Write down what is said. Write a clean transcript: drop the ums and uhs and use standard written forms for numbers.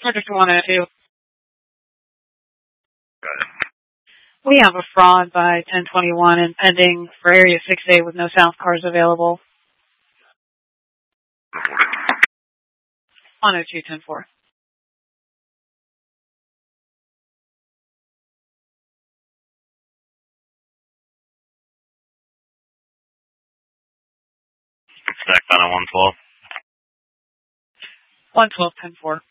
Project 102. Got it. We have a fraud by 1021 and pending for Area 6A with no sound cars available. Reported. 102 10-4. Stack down on 112. 112 10-4.